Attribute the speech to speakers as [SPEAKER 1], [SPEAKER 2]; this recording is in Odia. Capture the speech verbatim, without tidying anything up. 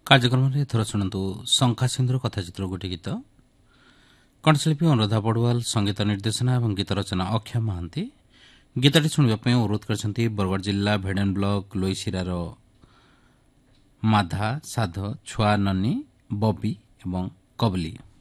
[SPEAKER 1] କାର୍ଯ୍ୟକ୍ରମରେ ଏଥର ଶୁଣନ୍ତୁ ଶଙ୍ଖା ସିନ୍ଧୁର କଥାଚିତ୍ର ଗୋଟିଏ ଗୀତ। କଣ୍ଠଶିଳ୍ପୀ ଅନୁରାଧା ପଡ଼ୁଆଲ, ସଙ୍ଗୀତ ନିର୍ଦ୍ଦେଶନା ଏବଂ ଗୀତ ରଚନା ଅକ୍ଷୟ ମହାନ୍ତି। ଗୀତଟି ଶୁଣିବା ପାଇଁ ଅନୁରୋଧ କରିଛନ୍ତି ବରଗଡ଼ ଜିଲ୍ଲା ଭେଡେନ୍ ବ୍ଲକ ଲୋଇସିରାର ମାଧା, ସାଧ, ଛୁଆ, ନନୀ, ବବି ଏବଂ କବଲି।